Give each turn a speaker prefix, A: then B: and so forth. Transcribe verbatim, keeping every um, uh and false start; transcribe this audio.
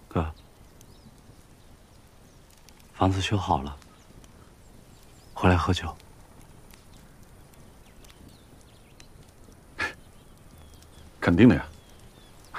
A: 哥，房子修好了，回来喝酒。
B: 肯定的呀。